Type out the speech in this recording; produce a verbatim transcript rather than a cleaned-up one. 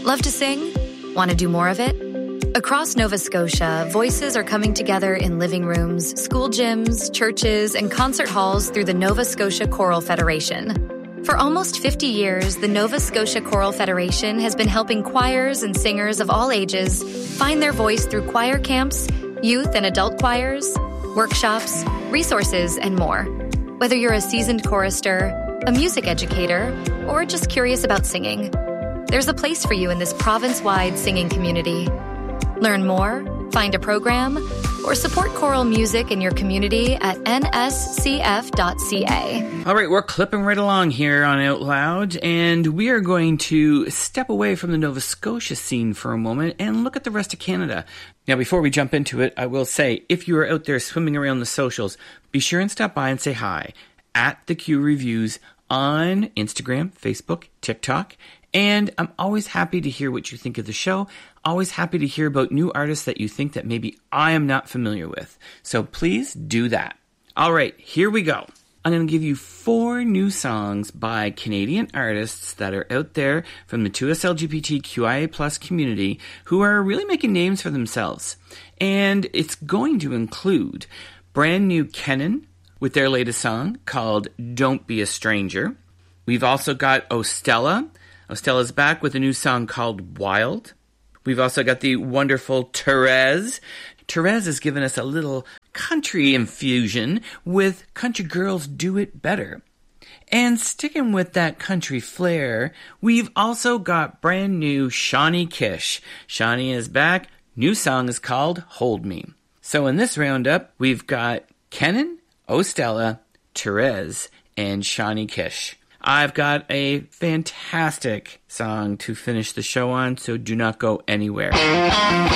Love to sing? Want to do more of it? Across Nova Scotia, voices are coming together in living rooms, school gyms, churches, and concert halls through the Nova Scotia Choral Federation. For almost fifty years, the Nova Scotia Choral Federation has been helping choirs and singers of all ages find their voice through choir camps, youth and adult choirs, workshops, resources, and more. Whether you're a seasoned chorister, a music educator, or just curious about singing, there's a place for you in this province-wide singing community. Learn more, find a program, or support choral music in your community at n s c f dot c a. All right, we're clipping right along here on Out Loud, and we are going to step away from the Nova Scotia scene for a moment and look at the rest of Canada. Now, before we jump into it, I will say, if you are out there swimming around the socials, be sure and stop by and say hi at The Q Reviews on Instagram, Facebook, TikTok. And I'm always happy to hear what you think of the show. Always happy to hear about new artists that you think that maybe I am not familiar with. So please do that. All right, here we go. I'm going to give you four new songs by Canadian artists that are out there from the two S L G B T Q I A plus community who are really making names for themselves. And it's going to include brand new Kennen with their latest song called Don't Be a Stranger. We've also got Ostella. Ostella's back with a new song called Wild. We've also got the wonderful Therese. Therese has given us a little country infusion with Country Girls Do It Better. And sticking with that country flair, we've also got brand new Shawnee Kish. Shawnee is back. New song is called Hold Me. So in this roundup, we've got Kennen, Ostella, Therese, and Shawnee Kish. I've got a fantastic song to finish the show on, so do not go anywhere.